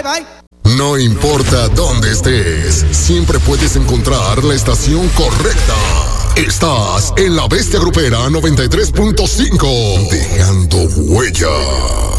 bye. No importa dónde estés, siempre puedes encontrar la estación correcta. Estás en La Bestia Grupera 93.5, dejando huella.